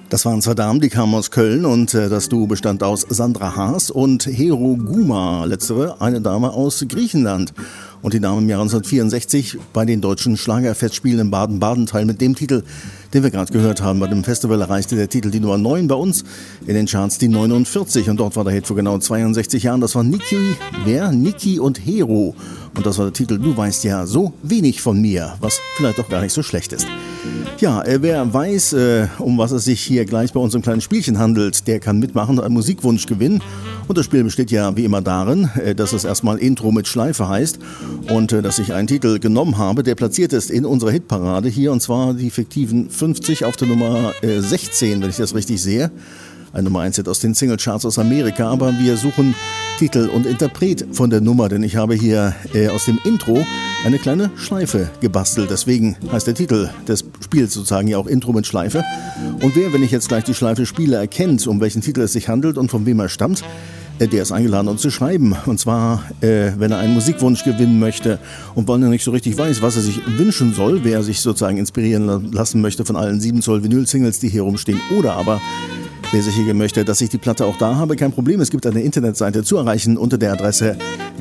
Das waren zwei Damen, die kamen aus Köln und das Duo bestand aus Sandra Haas und Hero Guma, letztere eine Dame aus Griechenland. Und die nahmen im Jahr 1964 bei den deutschen Schlagerfestspielen in Baden-Baden teil mit dem Titel, den wir gerade gehört haben. Bei dem Festival erreichte der Titel die Nummer 9, bei uns in den Charts die 49. Und dort war der Hit vor genau 62 Jahren. Das war Niki und Hero. Und das war der Titel Du weißt ja so wenig von mir, was vielleicht doch gar nicht so schlecht ist. Ja, wer weiß, um was es sich hier gleich bei uns im kleinen Spielchen handelt, der kann mitmachen und einen Musikwunsch gewinnen. Und das Spiel besteht ja wie immer darin, dass es erstmal Intro mit Schleife heißt und dass ich einen Titel genommen habe, der platziert ist in unserer Hitparade hier, und zwar die fiktiven 50 auf der Nummer 16, wenn ich das richtig sehe. Ein Nummer 1 Hit aus den Singlecharts aus Amerika, aber wir suchen Titel und Interpret von der Nummer, denn ich habe hier aus dem Intro eine kleine Schleife gebastelt. Deswegen heißt der Titel des Spiels sozusagen ja auch Intro mit Schleife. Und wer, wenn ich jetzt gleich die Schleife spiele, erkennt, um welchen Titel es sich handelt und von wem er stammt, der ist eingeladen, uns zu schreiben. Und zwar, wenn er einen Musikwunsch gewinnen möchte und weil er nicht so richtig weiß, was er sich wünschen soll, wer sich sozusagen inspirieren lassen möchte von allen 7 Zoll Vinyl-Singles, die hier rumstehen, oder aber wer sicher möchte, dass ich die Platte auch da habe, kein Problem. Es gibt eine Internetseite zu erreichen unter der Adresse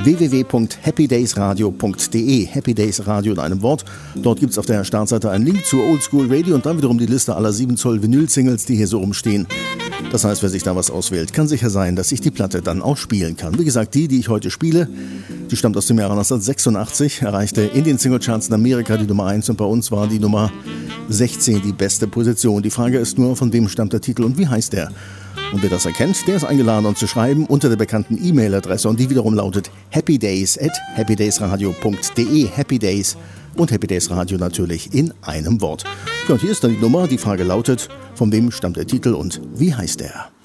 www.happydaysradio.de. Happy Days Radio in einem Wort. Dort gibt es auf der Startseite einen Link zu Oldschool Radio und dann wiederum die Liste aller 7 Zoll Vinyl-Singles, die hier so rumstehen. Das heißt, wer sich da was auswählt, kann sicher sein, dass ich die Platte dann auch spielen kann. Wie gesagt, die ich heute spiele, die stammt aus dem Jahre 1986, erreichte in den Singlecharts in Amerika die Nummer 1 und bei uns war die Nummer 16 die beste Position. Die Frage ist nur, von wem stammt der Titel und wie heißt der? Und wer das erkennt, der ist eingeladen, uns zu schreiben unter der bekannten E-Mail-Adresse und die wiederum lautet happydays@happydaysradio.de. Happy Days und Happy Days Radio natürlich in einem Wort. Ja, und hier ist dann die Nummer. Die Frage lautet, von wem stammt der Titel und wie heißt er?